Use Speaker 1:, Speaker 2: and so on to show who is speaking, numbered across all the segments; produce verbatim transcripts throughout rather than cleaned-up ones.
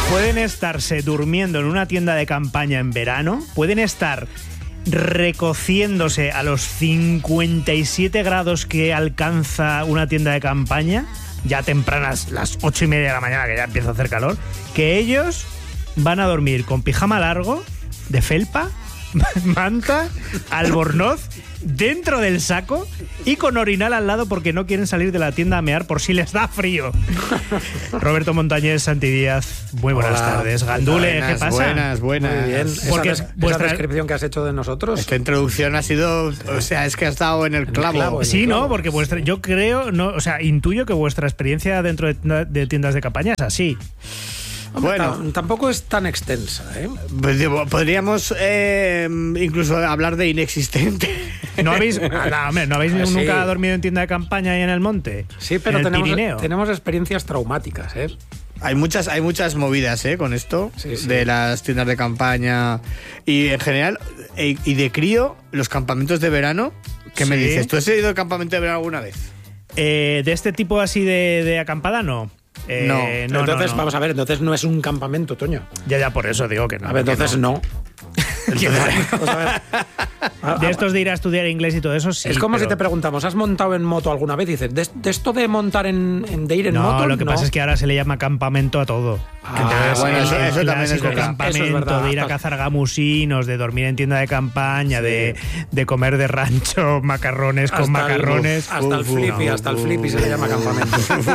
Speaker 1: pueden estarse durmiendo en una tienda de campaña en verano, pueden estar recociéndose a los cincuenta y siete grados que alcanza una tienda de campaña, ya tempranas, las ocho y media de la mañana, que ya empieza a hacer calor, que ellos van a dormir con pijama largo, de felpa, manta, albornoz, dentro del saco y con orinal al lado porque no quieren salir de la tienda a mear por si les da frío. Roberto Montañés, Santi Díaz, muy buenas
Speaker 2: Hola.
Speaker 1: tardes. Gandule,
Speaker 2: buenas,
Speaker 1: ¿qué pasa?
Speaker 2: Buenas, buenas.
Speaker 3: Muy bien.
Speaker 1: Porque
Speaker 3: esa, des-
Speaker 1: vuestra-
Speaker 3: esa descripción que has hecho de nosotros.
Speaker 2: Esta introducción ha sido, o sea, es que ha estado en el
Speaker 3: el
Speaker 2: clavo.
Speaker 3: clavo,
Speaker 1: Sí,
Speaker 3: claro.
Speaker 1: ¿no? Porque vuestra, yo creo, no, o sea, intuyo que vuestra experiencia dentro de, tienda- de tiendas de campaña es así.
Speaker 3: Hombre,
Speaker 2: Bueno.
Speaker 3: ta- tampoco es tan extensa, ¿eh?
Speaker 2: Pues digo, podríamos eh, incluso hablar de inexistente.
Speaker 1: ¿No habéis, no, hombre, ¿no habéis
Speaker 3: Ah, sí.
Speaker 1: nunca dormido en tienda de campaña ahí en el monte?
Speaker 3: Sí, pero
Speaker 1: ¿En el
Speaker 3: tenemos,
Speaker 1: Pirineo?
Speaker 3: tenemos experiencias traumáticas, ¿eh?
Speaker 2: Hay muchas, hay muchas movidas, ¿eh? Con esto,
Speaker 3: Sí, sí.
Speaker 2: de las tiendas de campaña y en general, e- y de crío, los campamentos de verano. ¿Qué me
Speaker 1: Sí.
Speaker 2: dices? ¿Tú has ido al campamento de verano alguna vez?
Speaker 1: Eh, ¿De este tipo así de, de acampada no? Eh,
Speaker 2: No.
Speaker 1: no,
Speaker 3: entonces,
Speaker 1: no, no.
Speaker 3: vamos a ver, entonces no es un campamento, Toño.
Speaker 1: Ya, ya, por eso digo que no.
Speaker 3: A ver,
Speaker 1: que
Speaker 3: entonces no. Vamos a ver. A-
Speaker 1: De
Speaker 3: a-
Speaker 1: estos de ir a estudiar inglés y todo eso, sí.
Speaker 3: es como
Speaker 1: pero-
Speaker 3: si te preguntamos, ¿has montado en moto alguna vez? Y dices, ¿de, de esto de montar en, en- de ir en
Speaker 1: No,
Speaker 3: moto?
Speaker 1: lo que
Speaker 3: no.
Speaker 1: pasa es que ahora se le llama campamento a todo.
Speaker 3: Ah,
Speaker 1: Entonces,
Speaker 2: bueno,
Speaker 1: el-
Speaker 2: eso-
Speaker 1: el
Speaker 2: eso también es
Speaker 1: clásico
Speaker 2: verdad.
Speaker 1: campamento,
Speaker 3: Eso es verdad.
Speaker 1: de ir a
Speaker 3: Hasta-
Speaker 1: cazar gamusinos, de dormir en tienda de campaña, de, de comer de rancho macarrones con
Speaker 3: Hasta el-
Speaker 1: macarrones.
Speaker 3: hasta el
Speaker 2: Uf,
Speaker 3: flippy,
Speaker 2: no,
Speaker 3: hasta el
Speaker 2: uf.
Speaker 3: flippy se le llama campamento.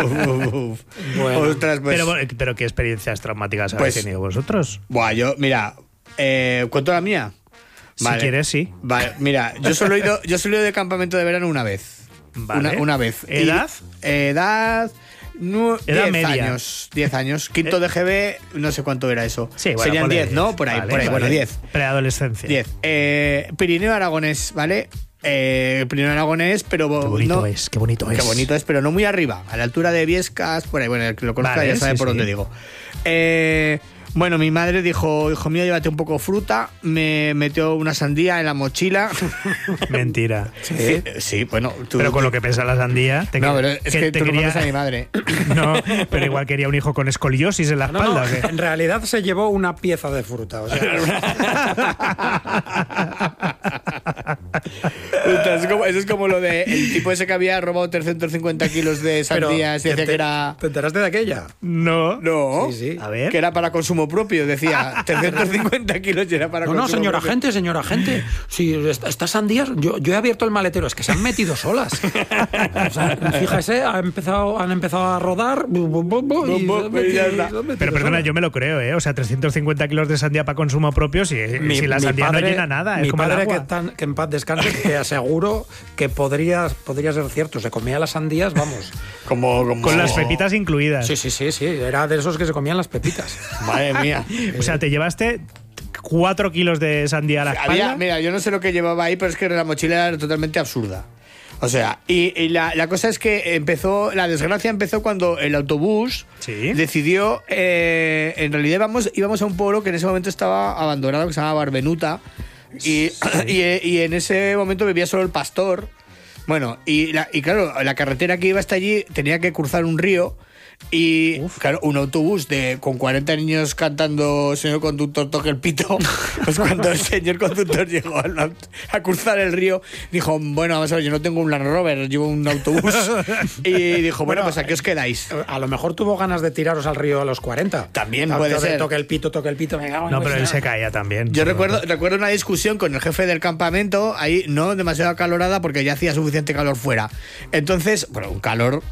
Speaker 3: Bueno.
Speaker 2: Ostras, pues,
Speaker 1: Pero, pero ¿qué experiencias traumáticas habéis
Speaker 2: Pues-
Speaker 1: tenido vosotros?
Speaker 2: buah, yo, mira, eh, ¿cuento la mía?
Speaker 1: Si quieres, sí.
Speaker 2: Vale, mira, yo solo he ido, yo solo he ido de campamento de verano una vez.
Speaker 1: Vale.
Speaker 2: Una, una vez. Y-
Speaker 1: ¿Edad?
Speaker 2: edad. nu-
Speaker 1: Edad
Speaker 2: diez
Speaker 1: media.
Speaker 2: años. diez años. Quinto de G B, no sé cuánto era eso.
Speaker 1: Sí, bueno,
Speaker 2: Serían
Speaker 1: ponle
Speaker 2: diez, ¿no? Por ahí,
Speaker 1: Vale,
Speaker 2: por ahí.
Speaker 1: vale.
Speaker 2: Bueno, diez.
Speaker 1: Preadolescencia.
Speaker 2: diez. Eh, Pirineo Aragonés, ¿vale? Eh, Pirineo Aragonés, pero.
Speaker 1: Qué bonito
Speaker 2: no,
Speaker 1: es, qué bonito es.
Speaker 2: Qué bonito es, pero no muy arriba. A la altura de Viescas, por ahí. Bueno, el que lo conozca
Speaker 1: Vale,
Speaker 2: ya sabe
Speaker 1: sí,
Speaker 2: por
Speaker 1: sí.
Speaker 2: dónde digo. Eh. Bueno, mi madre dijo, hijo mío, llévate un poco fruta, me metió una sandía en la mochila.
Speaker 1: Mentira.
Speaker 2: Sí, sí, bueno. Tú,
Speaker 1: Pero con lo que pesa la sandía... Te
Speaker 2: No, pero es que,
Speaker 1: te
Speaker 2: tú no
Speaker 1: quería-
Speaker 2: conoces a mi madre.
Speaker 1: No, pero igual quería un hijo con escoliosis en la
Speaker 3: No, no,
Speaker 1: espalda. ¿o qué?
Speaker 3: en realidad se llevó una pieza de fruta. O sea,
Speaker 2: Puta, es como- eso es como lo de el tipo ese que había robado trescientos cincuenta kilos de
Speaker 3: pero,
Speaker 2: sandías y decía
Speaker 3: ¿te,
Speaker 2: que era...
Speaker 3: ¿Te enteraste de aquella?
Speaker 1: No.
Speaker 2: No,
Speaker 3: Sí, sí.
Speaker 1: A ver.
Speaker 2: que era para consumo propio, decía trescientos cincuenta kilos y era para
Speaker 3: No, no,
Speaker 2: consumo
Speaker 3: señora
Speaker 2: propio.
Speaker 3: gente, señora gente. Si est- estas sandías, yo, yo he abierto el maletero, es que se han metido solas. O sea, fíjese, ha empezado, han empezado a rodar. bu, bu, bu, bu, y
Speaker 2: Bu, bu,
Speaker 3: se han metido-
Speaker 2: y ya está.
Speaker 3: se han metido
Speaker 1: Pero perdona,
Speaker 3: solas.
Speaker 1: yo me lo creo, ¿eh? O sea, trescientos cincuenta kilos de sandía para consumo propio, si,
Speaker 3: Mi-
Speaker 1: si la
Speaker 3: mi
Speaker 1: sandía
Speaker 3: padre-
Speaker 1: no llena nada,
Speaker 3: Mi
Speaker 1: es como el
Speaker 3: padre, que,
Speaker 1: agua.
Speaker 3: tan- que en paz descanse, te aseguro que podría, podría ser cierto. Se comía las sandías, vamos.
Speaker 2: Como, como...
Speaker 1: Con las pepitas incluidas.
Speaker 3: Sí, sí, sí, sí. Era de esos que se comían las pepitas.
Speaker 2: Madre mía.
Speaker 1: O sea, te llevaste cuatro kilos de sandía a la espalda.
Speaker 2: Había, mira, yo no sé lo que llevaba ahí, pero es que la mochila era totalmente absurda. O sea, y, y la, la cosa es que empezó, la desgracia empezó cuando el autobús
Speaker 1: Sí.
Speaker 2: decidió, eh, en realidad íbamos, íbamos a un pueblo que en ese momento estaba abandonado, que se llama Barbenuta, y, y, y en ese momento vivía solo el pastor. Bueno, y, la, y claro, la carretera que iba hasta allí tenía que cruzar un río. Y claro, un autobús de con cuarenta niños cantando señor conductor toque el pito, pues cuando el señor conductor llegó a, la- a cruzar el río, dijo, bueno, vamos a ver, yo no tengo un Land Rover, llevo un autobús. Y dijo, bueno, pues aquí os quedáis.
Speaker 3: A lo mejor tuvo ganas de tiraros al río a los cuarenta.
Speaker 2: También
Speaker 3: Tanto
Speaker 2: puede
Speaker 3: de
Speaker 2: ser.
Speaker 3: Toque el pito, toque el pito. Venga,
Speaker 1: No,
Speaker 3: pues
Speaker 1: pero él
Speaker 3: ya.
Speaker 1: se caía también.
Speaker 2: Yo recuerdo, recuerdo una discusión con el jefe del campamento, ahí no demasiado acalorada porque ya hacía suficiente calor fuera. Entonces, bueno, un calor,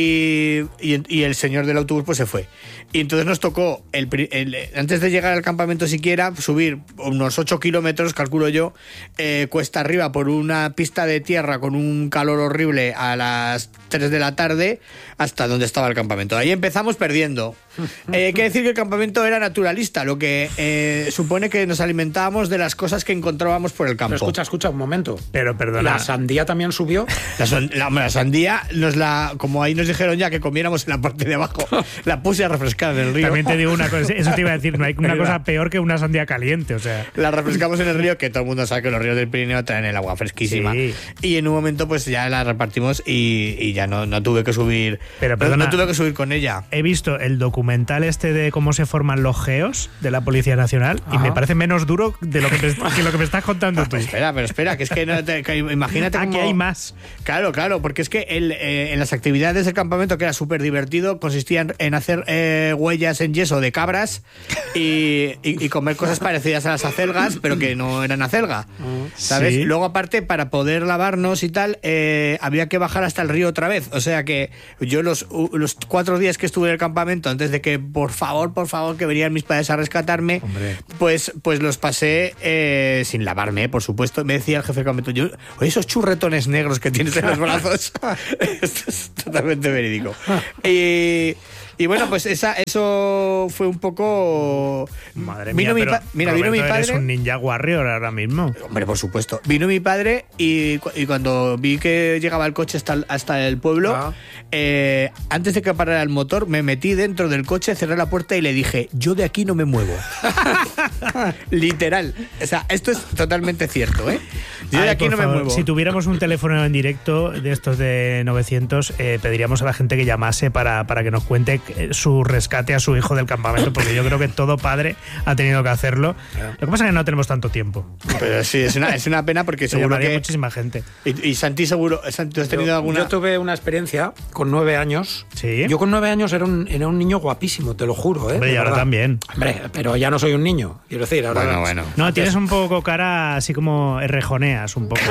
Speaker 2: y, y, y el señor del autobús pues se fue. Y entonces nos tocó, el, pri- el- antes de llegar al campamento siquiera, subir unos ocho kilómetros, calculo yo, eh, cuesta arriba por una pista de tierra con un calor horrible a las tres de la tarde hasta donde estaba el campamento. Ahí empezamos perdiendo. Eh, hay que decir que el campamento era naturalista, lo que eh, supone que nos alimentábamos de las cosas que encontrábamos por el campo.
Speaker 3: Pero escucha, escucha, un momento.
Speaker 1: Pero perdona.
Speaker 3: La sandía también subió.
Speaker 2: La, son- la- la sandía, nos la, como ahí nos dijeron ya que comiéramos en la parte de abajo, la puse a refrescar en el río.
Speaker 1: También te digo una cosa, eso te iba a decir, no hay una cosa peor que una sandía caliente, o sea.
Speaker 2: La refrescamos en el río, que todo el mundo sabe que los ríos del Pirineo traen el agua fresquísima.
Speaker 1: Sí.
Speaker 2: Y en un momento pues ya la repartimos y, y ya no, no tuve que subir.
Speaker 1: Pero
Speaker 2: no-
Speaker 1: perdona.
Speaker 2: no tuve que subir con ella.
Speaker 1: He visto el documental documental este de cómo se forman los geos de la Policía Nacional y
Speaker 3: Ajá.
Speaker 1: me parece menos duro de lo que, me, que lo que me estás contando tú.
Speaker 2: Espera, pero espera, que es que, no te, que imagínate
Speaker 1: Aquí
Speaker 2: cómo-
Speaker 1: hay más.
Speaker 2: Claro, claro, porque es que el, eh, en las actividades del campamento, que era súper divertido, consistían en hacer eh, huellas en yeso de cabras y, y, y comer cosas parecidas a las acelgas, pero que no eran acelga, ¿sabes?
Speaker 1: Sí.
Speaker 2: Luego, aparte, para poder lavarnos y tal, eh, había que bajar hasta el río otra vez. O sea que yo los, u- los cuatro días que estuve en el campamento, antes de que, por favor, por favor, que venían mis padres a rescatarme, pues, pues los pasé eh, sin lavarme, eh, por supuesto. Me decía el jefe del campamento, yo, oye, esos churretones negros que tienes en los brazos. Esto es totalmente verídico. Y, y bueno, pues esa, eso fue un poco...
Speaker 1: Madre
Speaker 2: Vino
Speaker 1: mía,
Speaker 2: mi
Speaker 1: pero
Speaker 2: pa- mira, vino mi
Speaker 1: Roberto, eres
Speaker 2: padre...
Speaker 1: un ninja warrior ahora mismo.
Speaker 2: Hombre, por supuesto. Vino mi padre y, cu- y cuando vi que llegaba el coche hasta el, hasta el pueblo,
Speaker 3: Ah.
Speaker 2: eh, antes de que parara el motor, me metí dentro del coche, cerré la puerta y le dije, yo de aquí no me muevo. Literal. O sea, esto es totalmente cierto, ¿eh? Yo de
Speaker 1: Ay,
Speaker 2: aquí
Speaker 1: por
Speaker 2: no
Speaker 1: favor,
Speaker 2: me muevo.
Speaker 1: Si tuviéramos un teléfono en directo de estos de novecientos, eh, pediríamos a la gente que llamase para, para que nos cuente eh, su rescate a su hijo del campamento, porque yo creo que todo padre ha tenido que hacerlo. Lo que pasa es que no tenemos tanto tiempo.
Speaker 2: Pero sí, es una, es una pena porque
Speaker 1: Se
Speaker 2: seguro
Speaker 1: llamaría
Speaker 2: que...
Speaker 1: muchísima gente.
Speaker 2: Y, y Santi seguro... Santi, ¿tú has tenido
Speaker 3: Yo,
Speaker 2: alguna...?
Speaker 3: yo tuve una experiencia con nueve años.
Speaker 1: Sí.
Speaker 3: Yo con nueve años era un, era un niño guapísimo, te lo juro, ¿eh?
Speaker 1: Hombre, y
Speaker 3: De
Speaker 1: ahora
Speaker 3: verdad.
Speaker 1: también.
Speaker 3: Hombre, pero ya no soy un niño, quiero decir. Ahora
Speaker 2: Bueno, bueno.
Speaker 1: No, tienes un poco cara así como rejoneas un poco.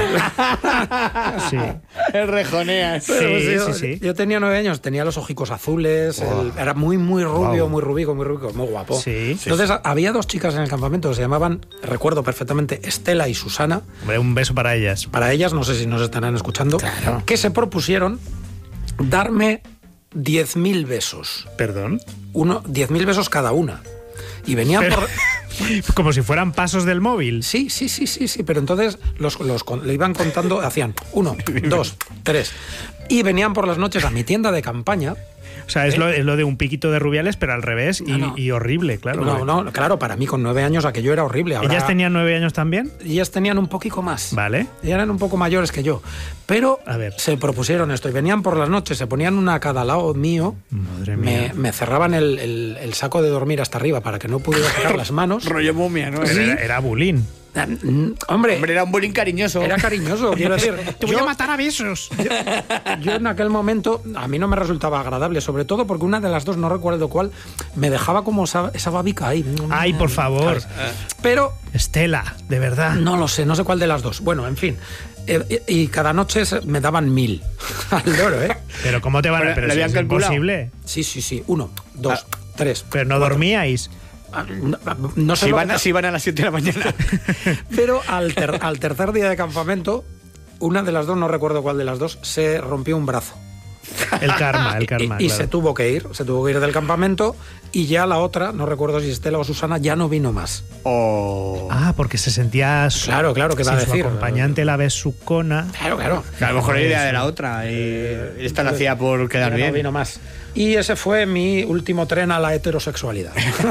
Speaker 1: Sí.
Speaker 2: Rejoneas.
Speaker 1: Sí,
Speaker 3: Pero, pues, yo,
Speaker 1: sí, sí.
Speaker 3: yo tenía nueve años, tenía los ojicos azules, el- era muy, muy rubio,
Speaker 2: Wow.
Speaker 3: muy rubico, muy rubico, muy guapo.
Speaker 1: Sí.
Speaker 3: Entonces a- había dos chicas en el campamento que se llamaban, recuerdo perfectamente, Estela y Susana.
Speaker 1: Hombre, un beso para ellas.
Speaker 3: Para ellas, no sé si nos estarán escuchando, que se propusieron darme diez mil besos.
Speaker 1: Perdón.
Speaker 3: Uno, diez mil besos cada una. Y venían
Speaker 1: Pero-
Speaker 3: por...
Speaker 1: Como si fueran pasos del móvil.
Speaker 3: Sí, sí, sí, sí, sí, pero entonces los, los con- le iban contando, hacían uno, dos, tres. Y venían por las noches a mi tienda de campaña.
Speaker 1: O sea, es, lo, es lo de un piquito de Rubiales, pero al revés y,
Speaker 3: No, no.
Speaker 1: y horrible, claro.
Speaker 3: No, no, claro, para mí con nueve años aquello era horrible. Ahora,
Speaker 1: ¿Ellas tenían nueve años también?
Speaker 3: ellas tenían un poquito más.
Speaker 1: Vale.
Speaker 3: Ellas eran un poco mayores que yo. Pero
Speaker 1: A ver.
Speaker 3: se propusieron esto y venían por las noches, se ponían una a cada lado mío.
Speaker 1: Madre
Speaker 3: Me,
Speaker 1: mía.
Speaker 3: me cerraban el, el- el saco de dormir hasta arriba para que no pudiera sacar las manos.
Speaker 2: Rollo momia, ¿no?
Speaker 1: Pero era, era bullying.
Speaker 3: Mm, Hombre,
Speaker 2: Hombre, era un bullying cariñoso.
Speaker 3: era cariñoso, quiero decir. yo-
Speaker 1: matar a besos.
Speaker 3: Yo en aquel momento, a mí no me resultaba agradable, sobre todo porque una de las dos, no recuerdo cuál, me dejaba como esa, esa babica ahí.
Speaker 1: Ay, por favor.
Speaker 3: Pero
Speaker 1: Estela, de verdad.
Speaker 3: no lo sé, no sé cuál de las dos. Bueno, en fin. Eh, y, y cada noche se- me daban mil al loro, ¿eh?
Speaker 1: Pero ¿cómo te van a...?
Speaker 2: Pero,
Speaker 1: Pero
Speaker 2: ¿le
Speaker 1: si
Speaker 2: habían
Speaker 1: es
Speaker 2: calculado?
Speaker 1: imposible.
Speaker 3: Sí, sí, sí. Uno, dos, tres.
Speaker 1: Pero no
Speaker 3: cuatro.
Speaker 1: dormíais.
Speaker 3: Ah, No, no sé
Speaker 2: Si
Speaker 3: lo
Speaker 2: van,
Speaker 3: que-
Speaker 2: a, si van a las siete de la mañana.
Speaker 3: Pero al, ter- al tercer día de campamento, una de las dos, no recuerdo cuál de las dos, se rompió un brazo.
Speaker 1: El karma, el karma.
Speaker 3: y y
Speaker 1: claro.
Speaker 3: se tuvo que ir, se tuvo que ir del campamento y ya la otra, no recuerdo si Estela o Susana, ya no vino más.
Speaker 2: O...
Speaker 1: Ah, porque se sentía... su-
Speaker 3: Claro, claro, ¿qué va a
Speaker 1: si su
Speaker 3: decir?
Speaker 1: acompañante la besucona.
Speaker 3: Claro, claro.
Speaker 2: Que a lo mejor era idea de la otra. Y esta la hacía por quedar
Speaker 3: Ya
Speaker 2: bien.
Speaker 3: no vino más. Y ese fue mi último tren a la heterosexualidad.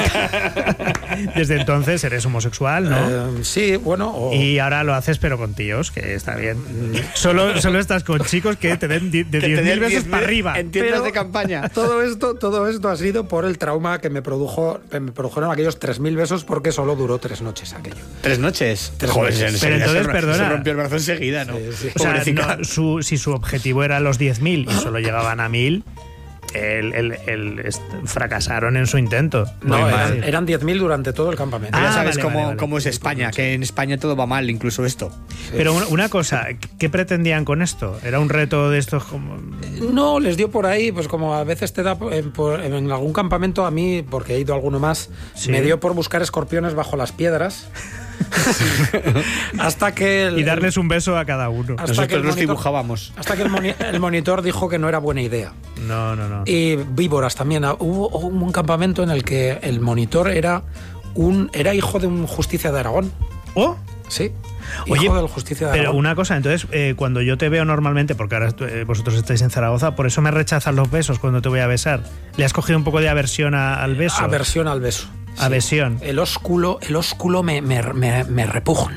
Speaker 1: Desde entonces eres homosexual, ¿no?
Speaker 3: Eh, sí, bueno. o-
Speaker 1: Y ahora lo haces, pero con tíos, que está bien. Solo, solo estás con chicos que te den di- de
Speaker 2: Que
Speaker 1: diez
Speaker 2: te
Speaker 1: mil
Speaker 2: den
Speaker 1: besos
Speaker 2: diez
Speaker 1: para
Speaker 2: mil
Speaker 1: arriba.
Speaker 2: En tiendas
Speaker 3: Pero-
Speaker 2: de campaña.
Speaker 3: Todo esto, todo esto ha sido por el trauma que me produjo, que me produjeron aquellos tres mil besos porque solo duró tres noches aquello.
Speaker 2: Tres noches.
Speaker 3: Tres
Speaker 2: Joder,
Speaker 3: noches.
Speaker 2: se-
Speaker 1: Pero
Speaker 2: se-
Speaker 1: entonces,
Speaker 2: se,
Speaker 1: perdona.
Speaker 2: Se rompió el brazo enseguida, ¿no?
Speaker 3: Sí, sí.
Speaker 1: O sea,
Speaker 2: Pobrecita.
Speaker 1: no, su, si su objetivo era los diez mil y solo llegaban a mil, el, el- el- est- fracasaron en su intento.
Speaker 3: No,
Speaker 1: Muy
Speaker 3: eran,
Speaker 1: mal.
Speaker 3: eran diez mil durante todo el campamento.
Speaker 2: ya
Speaker 1: Ah,
Speaker 2: sabes
Speaker 1: vale,
Speaker 2: cómo,
Speaker 1: vale, vale.
Speaker 2: cómo es España, que en España todo va mal, incluso esto.
Speaker 1: Pero una, una cosa, ¿qué pretendían con esto? ¿Era un reto de estos como...?
Speaker 3: No, les dio por ahí, pues como a veces te da en, por- en algún campamento, a mí, porque he ido a alguno más,
Speaker 1: Sí.
Speaker 3: me dio por buscar escorpiones bajo las piedras. hasta que el,
Speaker 1: Y darles un beso a cada uno.
Speaker 3: hasta
Speaker 2: Nosotros
Speaker 3: que el
Speaker 2: los
Speaker 3: monitor-
Speaker 2: dibujábamos.
Speaker 3: Hasta que el, moni- el monitor dijo que no era buena idea.
Speaker 1: No, no, no.
Speaker 3: Y víboras también. Ah, Hubo, hubo un campamento en el que el monitor era un era hijo de un justicia de Aragón.
Speaker 1: ¡Oh!
Speaker 3: Sí.
Speaker 1: Oye,
Speaker 3: hijo del justicia de
Speaker 1: pero
Speaker 3: Aragón.
Speaker 1: una cosa, entonces, eh, cuando yo te veo normalmente, porque ahora estu- eh, vosotros estáis en Zaragoza, por eso me rechazan los besos cuando te voy a besar. ¿Le has cogido un poco de aversión a- al beso?
Speaker 3: Aversión al beso. Sí.
Speaker 1: Aversión.
Speaker 3: El ósculo, el ósculo me, me, me, me repugna.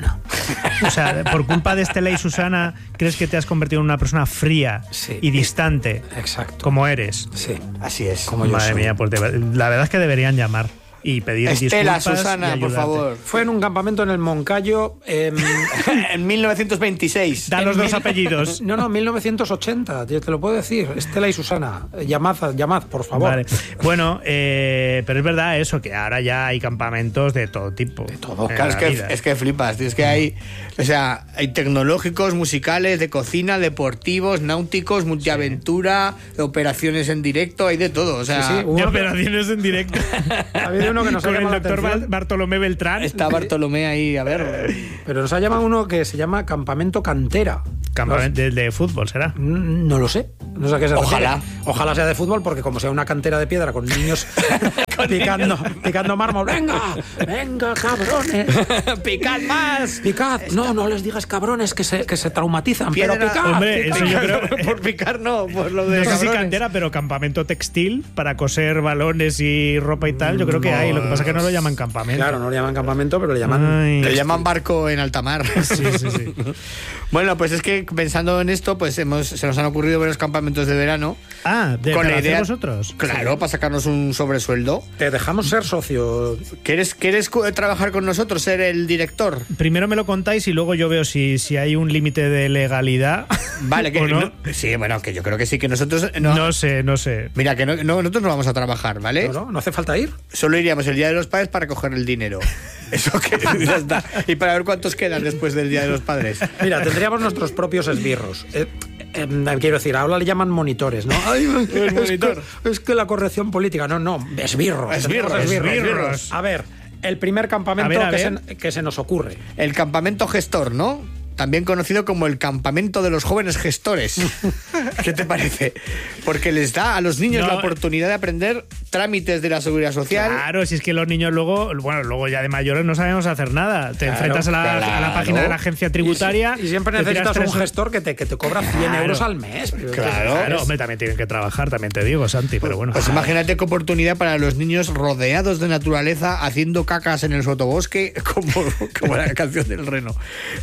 Speaker 1: O sea, por culpa de Estela y Susana, ¿crees que te has convertido en una persona fría
Speaker 3: Sí.
Speaker 1: y distante?
Speaker 3: Exacto.
Speaker 1: Como eres.
Speaker 3: Sí.
Speaker 2: Así es.
Speaker 3: Como yo
Speaker 1: Madre
Speaker 3: soy.
Speaker 1: mía, pues de- la verdad es que deberían llamar y pedir
Speaker 2: Estela,
Speaker 1: disculpas.
Speaker 2: Susana,
Speaker 1: y
Speaker 2: por
Speaker 1: ayudarte.
Speaker 2: favor.
Speaker 3: Fue en un campamento en el Moncayo. Eh,
Speaker 2: En mil novecientos veintiséis.
Speaker 1: Da los
Speaker 3: en
Speaker 1: dos
Speaker 3: mil-
Speaker 1: apellidos.
Speaker 3: No, no, mil novecientos ochenta, yo te lo puedo decir. Estela y Susana. Llamad, llamad, por favor.
Speaker 1: Vale. Bueno, eh, pero es verdad eso, que ahora ya hay campamentos de todo tipo. De
Speaker 3: todo.
Speaker 2: Claro, es que, es que flipas, tío, es que hay, o sea, hay tecnológicos, musicales, de cocina, deportivos, náuticos, multiaventura, operaciones en directo, hay de todo, o sea,
Speaker 3: Sí, sí,
Speaker 1: De
Speaker 3: hubo-
Speaker 1: operaciones en directo.
Speaker 3: Ha habido uno que nos ha
Speaker 1: Con el
Speaker 3: llamado la
Speaker 1: doctor
Speaker 3: atención.
Speaker 1: Bar- Bartolomé Beltrán.
Speaker 2: está Bartolomé ahí, a ver,
Speaker 3: Pero nos ha llamado uno que se llama Campamento Cantera.
Speaker 1: Campamento de, de fútbol, ¿será?
Speaker 3: Mm, No lo sé. No sé a qué se
Speaker 2: Ojalá.
Speaker 3: refiere. Ojalá sea de fútbol, porque como sea una cantera de piedra con niños picando, picando mármol. ¡Venga! ¡Venga, cabrones!
Speaker 2: ¡picad más!
Speaker 3: ¡Picad! No, no les digas cabrones que se, que se traumatizan.
Speaker 2: Piedra-
Speaker 3: Pero picad.
Speaker 1: Hombre,
Speaker 3: picad.
Speaker 1: eso yo creo-
Speaker 2: por picar no, por lo de
Speaker 1: No sé si
Speaker 2: cabrones.
Speaker 1: cantera, pero campamento textil para coser balones y ropa y tal. Yo creo que hay. Lo que pasa es que no lo llaman campamento.
Speaker 3: Claro, no le llaman campamento, pero le llaman.
Speaker 1: Ay.
Speaker 2: Le llaman barco en alta mar.
Speaker 1: Sí, sí, sí.
Speaker 2: Bueno, pues es que pensando en esto, pues hemos, se nos han ocurrido varios campamentos de verano.
Speaker 1: Ah, de
Speaker 2: con la
Speaker 1: para hacer
Speaker 2: idea.
Speaker 1: vosotros.
Speaker 2: Claro, para sacarnos un sobresueldo.
Speaker 3: Te dejamos ser socio.
Speaker 2: ¿Quieres, ¿Quieres cu- trabajar con nosotros, ser el director?
Speaker 1: Primero me lo contáis y luego yo veo si, si hay un límite de legalidad.
Speaker 2: Vale, que
Speaker 1: ¿O no?
Speaker 2: no- sí, bueno, que yo creo que sí, que nosotros.
Speaker 1: No,
Speaker 2: No,
Speaker 1: sé, no sé.
Speaker 2: Mira, que no, no- nosotros no vamos a trabajar, ¿vale?
Speaker 3: No, no, no hace falta ir.
Speaker 2: Solo iríamos el día de los padres para coger el dinero. Eso que ya está. Y para ver cuántos quedan después del día de los padres.
Speaker 3: Mira, tendríamos nuestros propios esbirros. Eh, eh, quiero decir, ahora le llaman monitores, ¿no? Ay, es,
Speaker 2: monitor.
Speaker 3: que, es que la corrección política. No, no, esbirros.
Speaker 2: Esbirros,
Speaker 3: Tenemos
Speaker 2: esbirros.
Speaker 3: A ver, el primer campamento
Speaker 1: A ver, a
Speaker 3: que,
Speaker 1: ver.
Speaker 3: Se, que se nos ocurre.
Speaker 2: El campamento gestor, ¿no? También conocido como el campamento de los jóvenes gestores. ¿Qué te parece? Porque les da a los niños
Speaker 1: No,
Speaker 2: la oportunidad de aprender trámites de la seguridad social.
Speaker 1: Claro, si es que los niños luego, bueno, luego ya de mayores no sabemos hacer nada. Te
Speaker 3: Claro,
Speaker 1: enfrentas a la, a la
Speaker 2: claro.
Speaker 1: página de la agencia tributaria.
Speaker 3: Y, y siempre
Speaker 1: te tiras
Speaker 3: necesitas un
Speaker 1: tres-
Speaker 3: gestor que te, que te cobra cien
Speaker 1: Claro.
Speaker 3: euros al mes.
Speaker 2: Claro.
Speaker 1: Claro, hombre, también tienen que trabajar, también te digo, Santi, pero bueno.
Speaker 2: Pues imagínate qué oportunidad para los niños rodeados de naturaleza, haciendo cacas en el sotobosque, como, como la canción del Reno.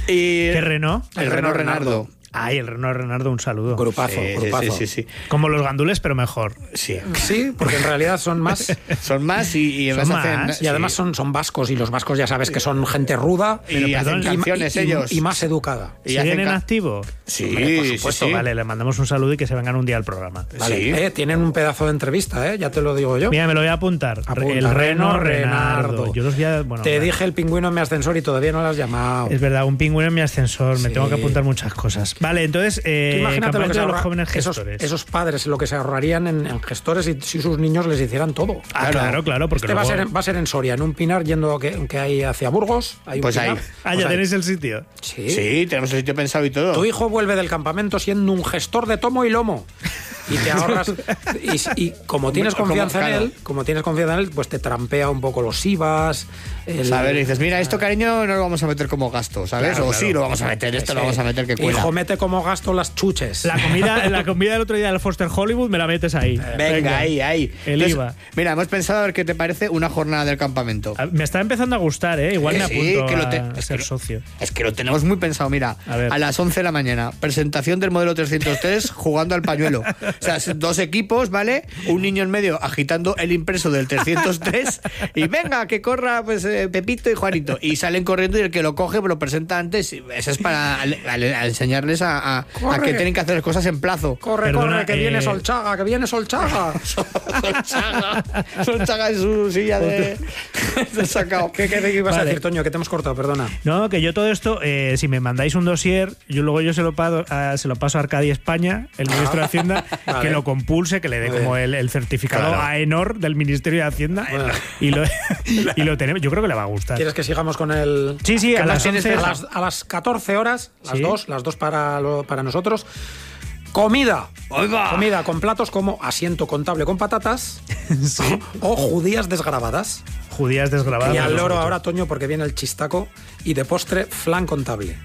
Speaker 2: Y
Speaker 1: ¿Qué Renault?
Speaker 2: El Reno Renardo.
Speaker 1: Ay, el Renault Renardo, un saludo.
Speaker 3: Grupazo,
Speaker 2: Sí, sí,
Speaker 3: grupazo.
Speaker 2: sí, sí, sí.
Speaker 1: Como los gandules, pero mejor.
Speaker 2: Sí.
Speaker 3: Sí, porque en realidad son más.
Speaker 2: Son más y, y
Speaker 1: Son
Speaker 2: además hacen-
Speaker 1: más,
Speaker 3: Y además
Speaker 2: sí.
Speaker 3: son, son vascos, y los vascos ya sabes que son gente ruda
Speaker 2: Y
Speaker 1: Pero
Speaker 2: hacen
Speaker 1: perdón,
Speaker 2: canciones
Speaker 3: y, y-
Speaker 2: ellos.
Speaker 3: y más educada.
Speaker 2: Y
Speaker 1: ¿Siguen
Speaker 2: hacen
Speaker 1: en
Speaker 2: ca-
Speaker 1: activo?
Speaker 2: Sí,
Speaker 3: Hombre, por
Speaker 2: sí,
Speaker 3: supuesto,
Speaker 2: sí.
Speaker 1: Vale, le mandamos un saludo y que se vengan un día al programa.
Speaker 3: Vale,
Speaker 2: Sí.
Speaker 3: eh, tienen un pedazo de entrevista, ¿eh? Ya te lo digo yo.
Speaker 1: Mira, me lo voy a apuntar.
Speaker 3: Apunta,
Speaker 1: el Reno
Speaker 3: Reno
Speaker 1: Renardo.
Speaker 3: Renardo.
Speaker 1: Yo los voy a, bueno,
Speaker 3: te
Speaker 1: vale.
Speaker 3: dije el pingüino en mi ascensor y todavía no lo has llamado.
Speaker 1: Es verdad, un pingüino en mi ascensor. Me
Speaker 3: Sí.
Speaker 1: tengo que apuntar muchas cosas. Vale, entonces, eh,
Speaker 3: Tú imagínate lo que
Speaker 1: campamento
Speaker 3: se
Speaker 1: de los
Speaker 3: ahorra-
Speaker 1: jóvenes
Speaker 3: esos,
Speaker 1: gestores.
Speaker 3: esos padres lo que se ahorrarían en, en gestores si, si sus niños les hicieran todo.
Speaker 1: Ah, claro, claro, porque
Speaker 3: Este va, a
Speaker 1: luego-
Speaker 3: ser, en- va a ser en Soria, en un pinar yendo que, que hay hacia Burgos. Hay un
Speaker 2: Pues ahí.
Speaker 3: pinar.
Speaker 1: Ah,
Speaker 3: Pues
Speaker 1: ya
Speaker 3: ahí.
Speaker 1: tenéis el sitio.
Speaker 3: Sí.
Speaker 2: Sí, tenemos el sitio pensado y todo.
Speaker 3: Tu hijo vuelve del campamento siendo un gestor de tomo y lomo. Y te ahorras. Y, y como tienes
Speaker 2: Como-
Speaker 3: confianza
Speaker 2: claro.
Speaker 3: en él, como tienes confianza en él, pues te trampea un poco los I V As. el-
Speaker 2: A ver, y dices, mira, esto, cariño, no lo vamos a meter como gasto, ¿sabes?
Speaker 3: Claro,
Speaker 2: o
Speaker 3: claro.
Speaker 2: sí, lo vamos a meter, esto lo
Speaker 3: Sí.
Speaker 2: vamos a meter que cuela.
Speaker 3: Hijo, mete como gasto las chuches.
Speaker 1: La comida, la comida del otro día del Foster Hollywood me la metes ahí.
Speaker 2: Venga, ahí, ahí.
Speaker 1: El
Speaker 2: Entonces,
Speaker 1: I V A.
Speaker 2: Mira, hemos pensado a ver qué te parece una jornada del campamento.
Speaker 1: Ah, Me está empezando a gustar, ¿eh? Igual
Speaker 2: Que
Speaker 1: me
Speaker 2: sí,
Speaker 1: apunto
Speaker 2: que lo
Speaker 1: a,
Speaker 2: te-
Speaker 1: a
Speaker 2: es
Speaker 1: ser
Speaker 2: que lo-
Speaker 1: socio.
Speaker 2: Es que lo tenemos muy pensado, mira.
Speaker 1: A ver.
Speaker 2: A las once de la mañana, presentación del modelo trescientos tres jugando al pañuelo. O sea, dos equipos, ¿vale? Un niño en medio agitando el impreso del trescientos tres y venga, que corra pues eh, Pepito y Juanito. Y salen corriendo y el que lo coge pues, lo presenta antes. Y eso es para al- al- a enseñarles a, a- a
Speaker 3: Corre.
Speaker 2: que tienen que hacer las cosas en plazo.
Speaker 3: Corre,
Speaker 1: Perdona,
Speaker 3: corre, que
Speaker 1: eh,
Speaker 3: viene Solchaga, que viene Solchaga.
Speaker 2: Solchaga, Solchaga en su silla de, de sacao.
Speaker 3: ¿Qué, qué, qué ibas a
Speaker 1: Vale.
Speaker 3: decir, Toño? Que te hemos cortado, perdona.
Speaker 1: No, que yo todo esto, eh, si me mandáis un dossier, yo luego yo se lo, paso, a, se lo paso a Arcadi España, el ministro de Hacienda,
Speaker 3: Vale.
Speaker 1: que lo compulse, que le dé
Speaker 3: Muy
Speaker 1: como
Speaker 3: bien.
Speaker 1: el, el certificado
Speaker 2: Claro.
Speaker 1: AENOR del Ministerio de Hacienda
Speaker 3: Bueno.
Speaker 1: y, lo, y lo tenemos. Yo creo que le va a gustar.
Speaker 3: ¿Quieres que sigamos con el...?
Speaker 1: Sí, sí, a
Speaker 2: ¿Qué
Speaker 1: las
Speaker 2: más tienes
Speaker 1: once.
Speaker 3: A las, a las catorce horas, las
Speaker 1: Sí.
Speaker 3: dos, las dos para, lo- para nosotros. Comida.
Speaker 2: Oiga.
Speaker 3: Comida con platos como asiento contable con patatas o judías desgrabadas.
Speaker 1: judías desgravadas.
Speaker 3: Y al
Speaker 1: por
Speaker 3: loro
Speaker 1: los
Speaker 3: ahora, Toño, porque viene el chistaco y de postre, flan contable.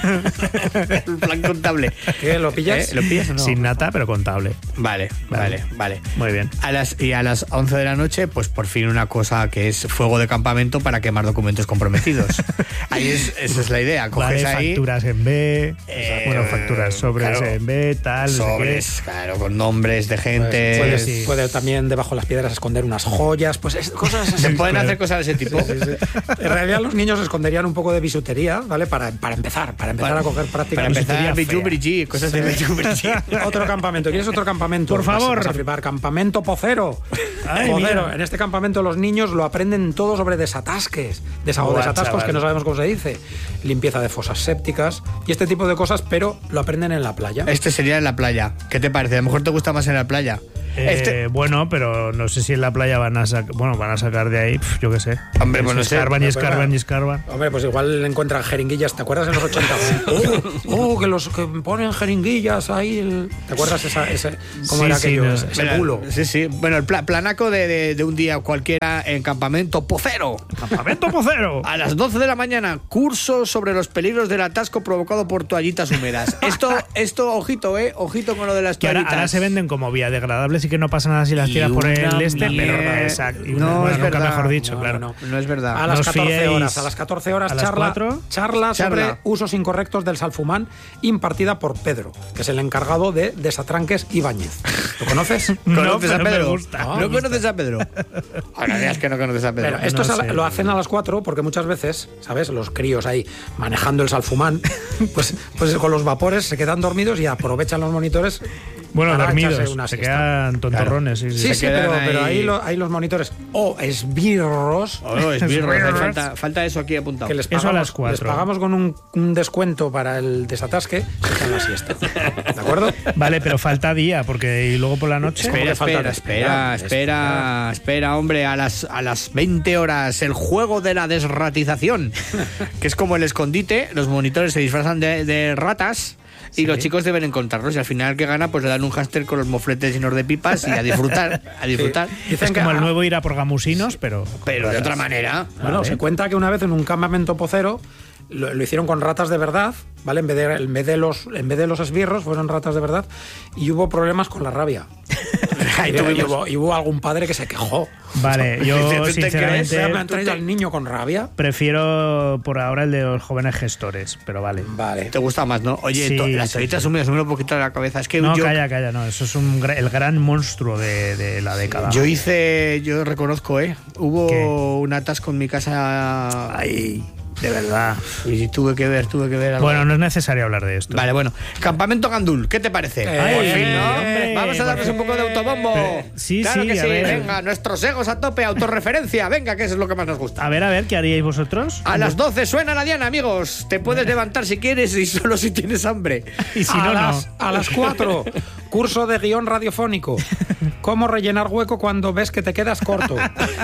Speaker 2: El plan contable.
Speaker 3: ¿Qué? ¿Lo pillas?
Speaker 2: ¿Eh? ¿Lo pillas o no?
Speaker 1: Sin nata, pero contable.
Speaker 2: Vale, vale, vale.
Speaker 1: Muy bien.
Speaker 2: A las, y a las once de la noche, pues por fin una cosa que es fuego de campamento para quemar documentos comprometidos. Ahí es, esa es la idea. Coges
Speaker 1: Vale,
Speaker 2: ahí.
Speaker 1: facturas en B,
Speaker 2: Eh,
Speaker 1: bueno, facturas, sobres
Speaker 2: claro.
Speaker 1: en B, tal, no sé
Speaker 2: Sobres, claro, con nombres de gente.
Speaker 3: Puede,
Speaker 1: sí.
Speaker 3: puede también debajo de las piedras esconder unas joyas, pues es- cosas así.
Speaker 2: Se pueden
Speaker 1: claro.
Speaker 2: hacer cosas de ese tipo.
Speaker 3: En realidad los niños esconderían un poco de bisutería, ¿vale? Para, para empezar, para empezar
Speaker 2: Para-
Speaker 3: a coger práctica.
Speaker 2: Para empezar,
Speaker 3: bisutería
Speaker 2: Bijú
Speaker 3: fea.
Speaker 2: Brigi, cosas de Bijú Brigi.
Speaker 3: Otro campamento. ¿Quieres otro campamento?
Speaker 1: Por
Speaker 3: Vas-
Speaker 1: favor.
Speaker 3: Vas a flipar. Campamento pocero.
Speaker 1: Ay,
Speaker 3: Pocero.
Speaker 1: mira.
Speaker 3: En este campamento los niños lo aprenden todo sobre desatasques. Desa- o
Speaker 1: Buah,
Speaker 3: desatascos
Speaker 1: chaval.
Speaker 3: que no sabemos cómo se dice. Limpieza de fosas sépticas y este tipo de cosas, pero lo aprenden en la playa.
Speaker 2: Este sería en la playa. ¿Qué te parece? A lo mejor te gusta más en la playa.
Speaker 1: Eh,
Speaker 2: Este,
Speaker 1: Bueno, pero no sé si en la playa van a sacar, bueno, van a sacar de ahí, pf, yo qué sé.
Speaker 2: Hombre, pues no sé.
Speaker 1: escarban y
Speaker 3: Pero, pero,
Speaker 1: escarban y escarban.
Speaker 3: Hombre, pues igual encuentran jeringuillas. ¿Te acuerdas en los ochenta? oh, oh, que los que ponen jeringuillas ahí. el- ¿Te acuerdas esa, ese, cómo
Speaker 1: Sí,
Speaker 3: era
Speaker 1: sí,
Speaker 3: aquello?
Speaker 1: no.
Speaker 3: ese ese
Speaker 2: Mira,
Speaker 3: bulo.
Speaker 2: Sí, sí. Bueno, el pla- planaco de, de- de un día cualquiera en campamento Pocero.
Speaker 1: ¡Campamento Pocero!
Speaker 2: A las doce de la mañana, curso sobre los peligros del atasco provocado por toallitas húmedas. Esto, esto, ojito, eh, ojito con lo de las
Speaker 1: Que ahora,
Speaker 2: toallitas.
Speaker 1: ahora se venden como biodegradables y que no pasa nada si las
Speaker 2: Y
Speaker 1: tiras por el
Speaker 2: una
Speaker 1: este, pero
Speaker 2: mierda.
Speaker 1: exacto. Y
Speaker 2: No,
Speaker 1: una- bueno,
Speaker 2: es
Speaker 1: nunca
Speaker 2: verdad.
Speaker 1: mejor dicho,
Speaker 3: No,
Speaker 1: claro.
Speaker 3: no,
Speaker 2: No es verdad.
Speaker 3: A las
Speaker 1: No os
Speaker 3: catorce
Speaker 1: fiéis.
Speaker 3: horas, a las catorce horas
Speaker 1: ¿A las
Speaker 3: charla,
Speaker 1: cuatro?
Speaker 3: charla sobre
Speaker 2: Charla.
Speaker 3: usos incorrectos del salfumán impartida por Pedro, que es el encargado de Desatranques Ibáñez. ¿Lo conoces?
Speaker 1: No,
Speaker 2: ¿Conoces a
Speaker 1: pero me
Speaker 2: Pedro?
Speaker 1: gusta.
Speaker 2: ¿No
Speaker 1: Me gusta.
Speaker 2: conoces a Pedro? Ahora digas que no conoces a Pedro.
Speaker 3: Pero esto
Speaker 1: no
Speaker 3: es a la-
Speaker 1: sé.
Speaker 3: lo hacen a las cuatro porque muchas veces, ¿sabes? Los críos ahí manejando el salfumán, pues, pues con los vapores se quedan dormidos y aprovechan los monitores.
Speaker 1: Bueno,
Speaker 3: para
Speaker 1: dormidos,
Speaker 3: echarse una
Speaker 1: se
Speaker 3: siesta.
Speaker 1: quedan tontorrones. Sí, sí.
Speaker 3: Sí,
Speaker 2: Se
Speaker 3: sí,
Speaker 2: quedan
Speaker 3: pero, pero
Speaker 2: ahí-
Speaker 3: ahí, lo- ahí los monitores o esbirros
Speaker 2: Oh, es birro,
Speaker 1: Es birro.
Speaker 2: falta, falta eso aquí apuntado.
Speaker 3: que les
Speaker 1: Eso a
Speaker 3: pagamos,
Speaker 1: las cuatro.
Speaker 3: les pagamos con un, un descuento para el desatasque, se echan la siesta. ¿De acuerdo?
Speaker 1: Vale, pero falta día, porque y luego por la noche.
Speaker 3: ¿Cómo
Speaker 2: Espera,
Speaker 3: que falta
Speaker 2: espera,
Speaker 3: de
Speaker 2: espera,
Speaker 3: esperar?
Speaker 2: espera, espera, hombre, a las, a las veinte horas, el juego de la desratización, que es como el escondite, los monitores se disfrazan de, de ratas y
Speaker 1: Sí.
Speaker 2: los chicos deben encontrarlos y al final el que gana pues le dan un hámster con los mofletes llenos de pipas y a disfrutar, a disfrutar.
Speaker 3: Dicen
Speaker 1: Es
Speaker 3: que
Speaker 1: como el
Speaker 3: a-
Speaker 1: nuevo ir a por gamusinos, pero.
Speaker 2: Pero de otra manera.
Speaker 3: Bueno,
Speaker 1: Vale.
Speaker 3: se cuenta que una vez en un campamento pocero lo, lo hicieron con ratas de verdad, ¿vale? En vez de, en vez de los, en vez de los esbirros, fueron ratas de verdad y hubo problemas con la rabia.
Speaker 2: Ahí
Speaker 3: y, y
Speaker 2: tuvimos-
Speaker 3: hubo, y hubo algún padre que se quejó.
Speaker 1: Vale,
Speaker 2: ¿Tú
Speaker 1: yo
Speaker 2: te crees?
Speaker 1: sinceramente
Speaker 3: ¿Me han traído al niño con rabia?
Speaker 1: prefiero por ahora el de los jóvenes gestores, pero vale.
Speaker 3: Vale.
Speaker 2: Te gusta más, ¿no? Oye,
Speaker 1: Sí,
Speaker 2: to- las
Speaker 1: sí,
Speaker 2: toallitas
Speaker 1: sí.
Speaker 2: húmedas no me lo puedo quitar de la cabeza. Es que
Speaker 1: No,
Speaker 2: yo,
Speaker 1: calla, calla, no. Eso es un, gra- el gran monstruo de, de la década.
Speaker 2: yo hice, yo reconozco, ¿eh? Hubo
Speaker 1: ¿Qué?
Speaker 2: un atasco en mi casa.
Speaker 1: Ay, de verdad.
Speaker 2: Y tuve que ver, tuve que ver algo.
Speaker 1: Bueno, no es necesario hablar de esto.
Speaker 2: Vale, bueno. Campamento Gandul, ¿qué te parece?
Speaker 3: Eh,
Speaker 2: Por fin, ¿no?
Speaker 1: hombre,
Speaker 2: Vamos a darnos un poco de autobombo.
Speaker 1: Pero- sí,
Speaker 2: claro
Speaker 1: sí,
Speaker 2: que
Speaker 1: a
Speaker 2: sí.
Speaker 1: ver.
Speaker 2: Venga, nuestros egos a tope, autorreferencia. Venga, que eso es lo que más nos gusta.
Speaker 1: A ver, a ver, ¿qué haríais vosotros?
Speaker 2: A las doce suena la diana, amigos. Te puedes levantar si quieres y solo si tienes hambre.
Speaker 1: Y si
Speaker 3: a,
Speaker 1: no,
Speaker 3: las,
Speaker 1: no.
Speaker 3: a las cuatro, curso de guión radiofónico. ¿Cómo rellenar hueco cuando ves que te quedas corto?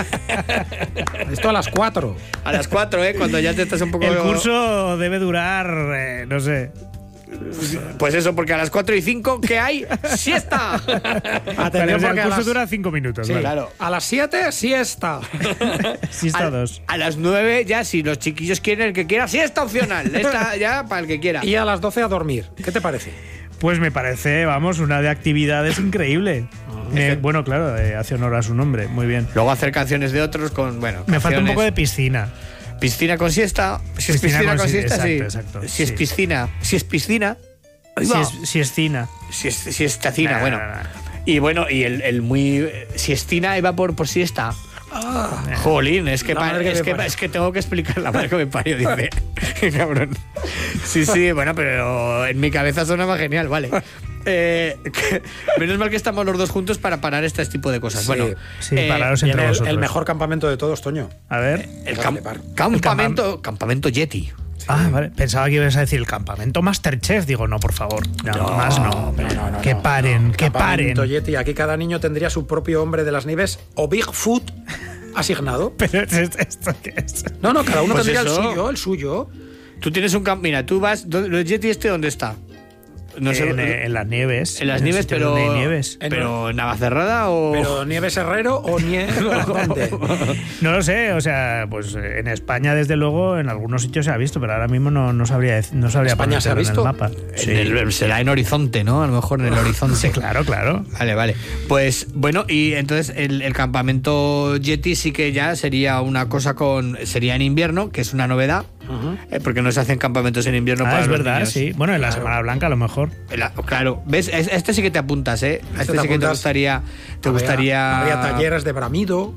Speaker 3: Esto a las cuatro.
Speaker 2: A las cuatro, ¿eh? Cuando ya te estás un poco...
Speaker 1: El curso debe durar, eh, no sé.
Speaker 2: Pues eso, porque a las cuatro y cinco, ¿qué hay? ¡Siesta!
Speaker 1: Pero,
Speaker 3: Atención
Speaker 1: o sea,
Speaker 3: porque
Speaker 1: el
Speaker 3: a
Speaker 1: curso
Speaker 3: las,
Speaker 1: dura cinco minutos.
Speaker 3: sí,
Speaker 1: vale.
Speaker 2: claro.
Speaker 3: a las siete, siesta.
Speaker 1: Sí, está
Speaker 2: a,
Speaker 1: dos.
Speaker 2: a las nueve, ya si los chiquillos quieren, el que quiera, siesta opcional. Esta ya para el que quiera.
Speaker 3: Y a las doce a dormir. ¿Qué te parece?
Speaker 1: Pues me parece, vamos, una de actividades increíble. Eh, bueno, claro, eh, hace honor a su nombre. Muy bien.
Speaker 2: Luego hacer canciones de otros con, bueno,
Speaker 1: Me falta un
Speaker 2: canciones.
Speaker 1: poco de piscina.
Speaker 2: Piscina con siesta. Si es
Speaker 1: Piscina
Speaker 2: piscina
Speaker 1: con
Speaker 2: con
Speaker 1: si-
Speaker 2: siesta, sí.
Speaker 1: exacto, exacto,
Speaker 2: Si es
Speaker 1: sí.
Speaker 2: piscina, si es piscina. ahí
Speaker 1: Si
Speaker 2: va.
Speaker 1: es, si es cina.
Speaker 2: Si es, si es tacina,
Speaker 1: Nah,
Speaker 2: bueno.
Speaker 1: nah, nah.
Speaker 2: Y bueno, y el, el muy. Siestina iba por, por siesta. Jolín, es que,
Speaker 3: La
Speaker 2: pa-
Speaker 3: madre que
Speaker 2: es,
Speaker 3: me
Speaker 2: que,
Speaker 3: parió.
Speaker 2: es que tengo que explicar la madre que me parió, dice. Qué cabrón. Sí, sí, bueno, pero en mi cabeza sonaba genial, vale. Eh, que- menos mal que estamos los dos juntos para parar este tipo de cosas.
Speaker 3: Sí,
Speaker 2: bueno,
Speaker 1: sí,
Speaker 2: eh,
Speaker 1: pararos
Speaker 3: Viene
Speaker 1: entre
Speaker 3: el,
Speaker 1: vosotros.
Speaker 3: el mejor campamento de todos, Toño.
Speaker 1: A ver.
Speaker 2: el
Speaker 3: Vas a
Speaker 2: cam-
Speaker 3: flipar.
Speaker 2: campamento, campamento Yeti.
Speaker 1: Ah, vale. Pensaba que ibas a decir el campamento Masterchef. Digo, no, por favor. No, más no.
Speaker 3: No, no, no,
Speaker 1: que
Speaker 3: no,
Speaker 1: paren,
Speaker 3: no.
Speaker 1: que paren.
Speaker 3: Campamento Yeti. Aquí cada niño tendría su propio hombre de las nieves o Bigfoot asignado.
Speaker 1: Pero ¿es esto qué es?
Speaker 3: No, no, cada uno
Speaker 2: Pues
Speaker 3: tendría
Speaker 2: eso.
Speaker 3: el suyo, el suyo.
Speaker 2: Tú tienes un campo. Mira, tú vas. ¿El Yeti este dónde está? no sé,
Speaker 1: en, en las nieves.
Speaker 2: En las
Speaker 1: en
Speaker 2: nieves,
Speaker 1: sitios
Speaker 2: pero.
Speaker 1: donde hay nieves.
Speaker 2: Pero en Navacerrada o.
Speaker 3: ¿Pero Nieves Herrero o Nieves Cantante?
Speaker 1: No lo sé, o sea, pues en España, desde luego, en algunos sitios se ha visto, pero ahora mismo no, no sabría, no sabría
Speaker 3: ¿España se ha
Speaker 1: ponerlo en
Speaker 3: visto?
Speaker 1: el mapa.
Speaker 2: En el- será en Horizonte, ¿no? A lo mejor en el Horizonte.
Speaker 1: Sí, claro, claro.
Speaker 2: Vale, vale. Pues bueno, y entonces el, el campamento Yeti sí que ya sería una cosa con. Sería en invierno, que es una novedad. Uh-huh. eh, porque no se hacen campamentos en invierno
Speaker 1: Ah,
Speaker 2: para
Speaker 1: es
Speaker 2: los
Speaker 1: verdad,
Speaker 2: niños.
Speaker 1: sí. Bueno, en la
Speaker 3: Claro.
Speaker 1: Semana Blanca a lo mejor.
Speaker 2: La- claro, ¿ves? Es- Este sí que te apuntas, ¿eh? A Este,
Speaker 3: te
Speaker 2: sí que te
Speaker 3: apuntas.
Speaker 2: gustaría. Te
Speaker 3: Habría-
Speaker 2: gustaría.
Speaker 3: Habría talleres de bramido.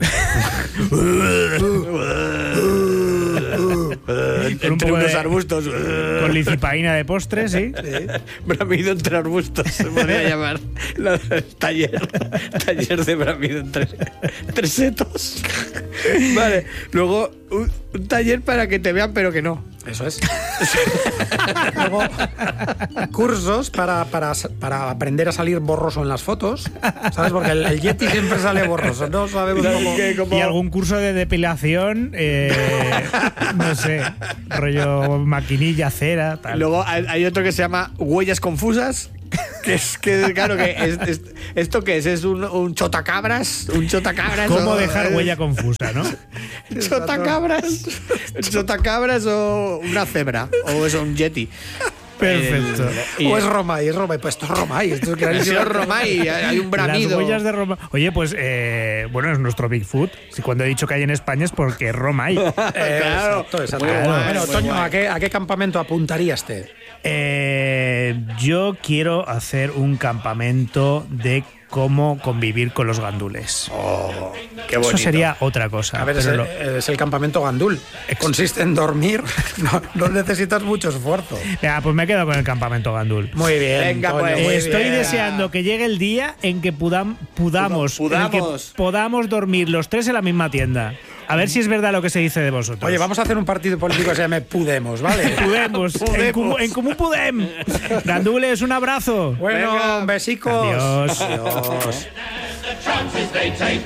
Speaker 2: entre
Speaker 1: un poco
Speaker 2: unos
Speaker 1: de-
Speaker 2: arbustos.
Speaker 1: Con licipaína de postre, sí.
Speaker 2: Bramido entre arbustos se podría llamar. La- taller. Taller de bramido entre, entre setos. Vale. Luego, un, un taller para que te vean, pero que no.
Speaker 3: Eso es. Luego, cursos para, para, para aprender a salir borroso en las fotos. ¿Sabes? Porque el, el Yeti siempre sale borroso. No sabemos cómo.
Speaker 2: Que como-
Speaker 1: Y algún curso de depilación, eh, no sé, rollo maquinilla, cera, tal.
Speaker 2: Luego hay, hay otro que se llama Huellas Confusas. Que es que, claro, que es, es- ¿esto qué es? ¿Es un, un chotacabras? ¿Un chotacabras?
Speaker 1: ¿Cómo
Speaker 2: o-
Speaker 1: dejar
Speaker 2: eh,
Speaker 1: huella confusa, no?
Speaker 2: ¿Chotacabras? ¿Chotacabras o una cebra? ¿O es un yeti?
Speaker 1: Perfecto.
Speaker 2: Y-
Speaker 3: O es Romay, es Romay. Pues esto es Romay. Esto es
Speaker 2: Ha
Speaker 3: clarísimo.
Speaker 2: sido Romay, hay un bramido.
Speaker 1: Las huellas de Roma. Oye, pues, eh, bueno, es nuestro Bigfoot. Si cuando he dicho que hay en España es porque Roma hay.
Speaker 3: Eh,
Speaker 2: Claro.
Speaker 3: Exacto, exacto.
Speaker 2: Muy guay,
Speaker 3: Bueno,
Speaker 2: muy
Speaker 3: Toño,
Speaker 2: guay.
Speaker 3: ¿a qué, ¿a qué campamento apuntaría este?
Speaker 1: Eh, yo quiero hacer un campamento de cómo convivir con los gandules.
Speaker 2: Oh, qué
Speaker 1: Eso
Speaker 2: bonito.
Speaker 1: sería otra cosa.
Speaker 3: A ver, es,
Speaker 1: pero
Speaker 3: el-
Speaker 1: lo-
Speaker 3: es el campamento Gandul. Consiste en dormir. No, no necesitas mucho esfuerzo.
Speaker 1: Venga, pues me quedo con el campamento gandul.
Speaker 3: Muy bien.
Speaker 2: Venga,
Speaker 3: Toño,
Speaker 2: pues.
Speaker 3: muy
Speaker 1: Estoy
Speaker 3: bien.
Speaker 1: deseando que llegue el día en que pudam- pudamos, en el que
Speaker 2: Pudamos.
Speaker 1: podamos dormir los tres en la misma tienda. A ver si es verdad lo que se dice de vosotros.
Speaker 3: Oye, vamos a hacer un partido político que se llame Pudemos, ¿vale?
Speaker 1: Pudemos. En, comú, en común Pudem. Gandules, un abrazo.
Speaker 3: Bueno,
Speaker 2: Venga.
Speaker 3: besicos.
Speaker 1: Adiós.
Speaker 3: Adiós.
Speaker 4: chances they take.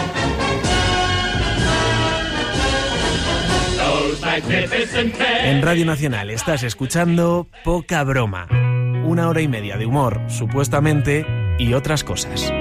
Speaker 4: Those magnificent men.
Speaker 5: En Radio Nacional estás escuchando Poca Broma. Una hora y media de humor, supuestamente, y otras cosas.